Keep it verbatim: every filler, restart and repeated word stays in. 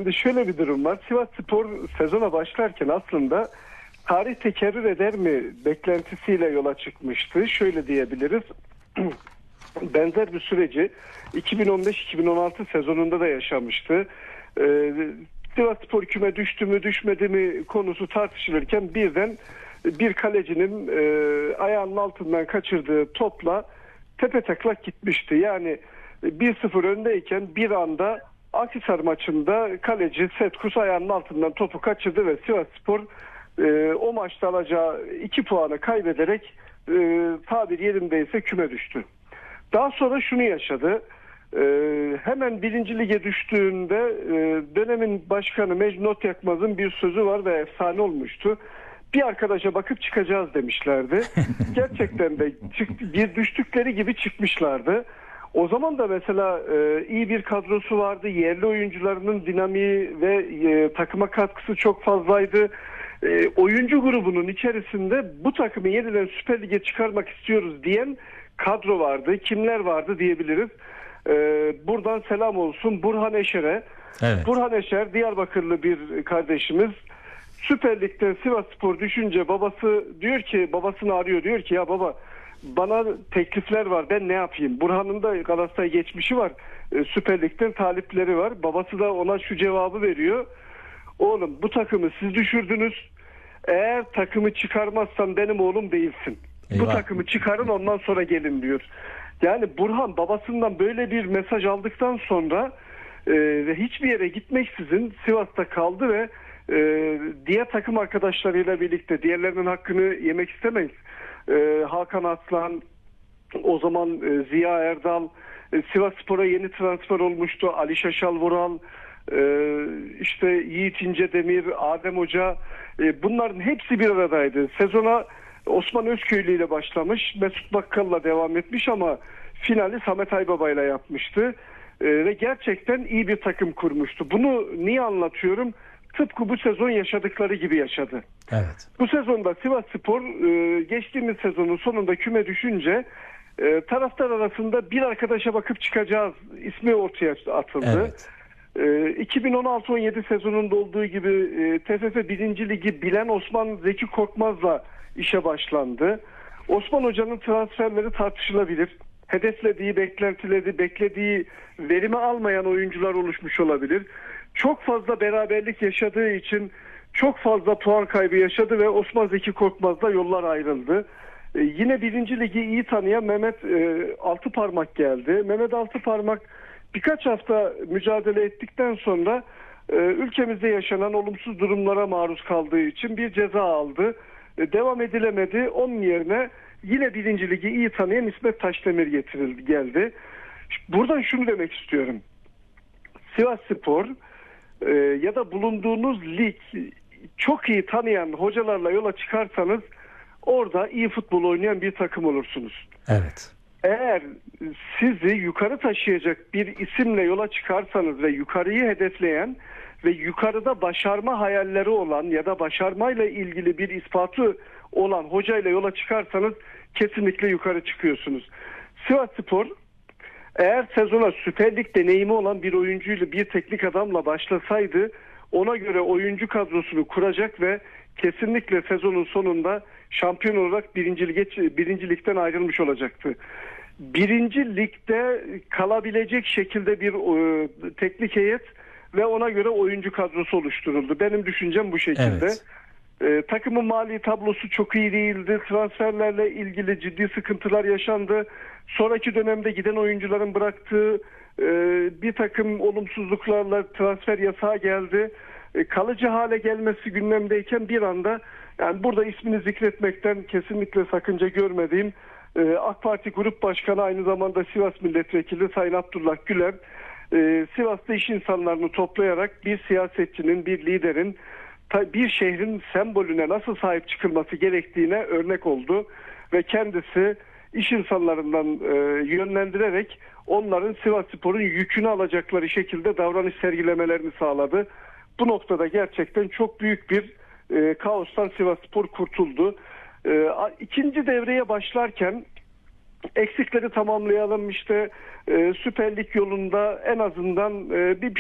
Şimdi şöyle bir durum var. Sivasspor sezona başlarken aslında tarih tekerrür eder mi beklentisiyle yola çıkmıştı. Şöyle diyebiliriz. Benzer bir süreci iki bin on beş iki bin on altı sezonunda da yaşamıştı. Ee, Sivasspor küme düştü mü düşmedi mi konusu tartışılırken birden bir kalecinin e, ayağının altından kaçırdığı topla tepetaklak gitmişti. Yani bir sıfır öndeyken bir anda Akhisar maçında kaleci Setkus ayağının altından topu kaçırdı ve Sivasspor e, o maçta alacağı iki puanı kaybederek e, tabir yerindeyse küme düştü. Daha sonra şunu yaşadı. Ee, hemen birinci lige düştüğünde e, dönemin başkanı Mecnun Otyakmaz'ın bir sözü var ve efsane olmuştu. Bir arkadaşa bakıp çıkacağız demişlerdi. Gerçekten de çık, bir düştükleri gibi çıkmışlardı. O zaman da mesela e, iyi bir kadrosu vardı. Yerli oyuncularının dinamiği ve e, takıma katkısı çok fazlaydı. E, oyuncu grubunun içerisinde bu takımı yeniden Süper Lig'e çıkarmak istiyoruz diyen kadro vardı. Kimler vardı diyebiliriz. Ee, buradan selam olsun Burhan Eşer'e. Evet. Burhan Eşer Diyarbakırlı bir kardeşimiz. Süper Lig'den Sivasspor düşünce babası diyor ki, babasını arıyor, diyor ki ya baba bana teklifler var, ben ne yapayım? Burhan'ın da Galatasaray geçmişi var. Ee, Süper Lig'den talipleri var. Babası da ona şu cevabı veriyor. Oğlum bu takımı siz düşürdünüz. Eğer takımı çıkarmazsan benim oğlum değilsin. Eyvah. Bu takımı çıkarın ondan sonra gelin diyor. Yani Burhan babasından böyle bir mesaj aldıktan sonra e, ve hiçbir yere gitmeksizin Sivas'ta kaldı ve e, diğer takım arkadaşlarıyla birlikte, diğerlerinin hakkını yemek istemeyiz. E, Hakan Aslan, o zaman e, Ziya Erdal, e, Sivasspor'a yeni transfer olmuştu. Ali Şaşal Vural, e, işte Yiğit İncedemir, Adem Hoca, e, bunların hepsi bir aradaydı. Sezona Osman Özköylü ile başlamış, Mesut Bakkal'la devam etmiş ama finali Samet Aybaba ile yapmıştı. Ee, ve gerçekten iyi bir takım kurmuştu. Bunu niye anlatıyorum? Tıpkı bu sezon yaşadıkları gibi yaşadı. Evet. Bu sezonda Sivasspor e, geçtiğimiz sezonun sonunda küme düşünce e, taraftar arasında bir arkadaşa bakıp çıkacağız ismi ortaya atıldı. Evet. iki bin on altı on yedi sezonunda olduğu gibi e, T F F birinci Ligi bilen Osman Zeki Korkmaz'la işe başlandı. Osman Hoca'nın transferleri tartışılabilir. Hedeflediği, beklentileri, beklediği verimi almayan oyuncular oluşmuş olabilir. Çok fazla beraberlik yaşadığı için çok fazla puan kaybı yaşadı ve Osman Zeki Korkmaz'la yollar ayrıldı. Ee, yine birinci Ligi iyi tanıyan Mehmet e, Altıparmak geldi. Mehmet Altıparmak birkaç hafta mücadele ettikten sonra e, ülkemizde yaşanan olumsuz durumlara maruz kaldığı için bir ceza aldı. E, devam edilemedi. Onun yerine yine birinci Ligi iyi tanıyan İsmet Taşdemir getirildi, geldi. Buradan şunu demek istiyorum. Sivasspor e, ya da bulunduğunuz lig çok iyi tanıyan hocalarla yola çıkarsanız orada iyi futbol oynayan bir takım olursunuz. Evet. Eğer sizi yukarı taşıyacak bir isimle yola çıkarsanız ve yukarıyı hedefleyen ve yukarıda başarma hayalleri olan ya da başarmayla ilgili bir ispatı olan hocayla yola çıkarsanız kesinlikle yukarı çıkıyorsunuz. Sivasspor eğer sezona Süper Lig deneyimi olan bir oyuncuyla, bir teknik adamla başlasaydı ona göre oyuncu kadrosunu kuracak ve kesinlikle sezonun sonunda şampiyon olarak birinci, lige, birinci ligden ayrılmış olacaktı. Birinci ligde kalabilecek şekilde bir e, teknik heyet ve ona göre oyuncu kadrosu oluşturuldu. Benim düşüncem bu şekilde. Evet. E, takımın mali tablosu çok iyi değildi. Transferlerle ilgili ciddi sıkıntılar yaşandı. Sonraki dönemde giden oyuncuların bıraktığı e, bir takım olumsuzluklarla transfer yasağı geldi. E, kalıcı hale gelmesi gündemdeyken bir anda, yani burada ismini zikretmekten kesinlikle sakınca görmediğim e, AK Parti Grup Başkanı, aynı zamanda Sivas Milletvekili Sayın Abdullah Güler, e, Sivas'ta iş insanlarını toplayarak bir siyasetçinin, bir liderin bir şehrin sembolüne nasıl sahip çıkılması gerektiğine örnek oldu ve kendisi iş insanlarından e, yönlendirerek onların Sivasspor'un yükünü alacakları şekilde davranış sergilemelerini sağladı. Bu noktada gerçekten çok büyük bir e, kaostan Sivasspor kurtuldu. E, ikinci devreye başlarken eksikleri tamamlayalım, işte e, Süper Lig yolunda en azından e, bir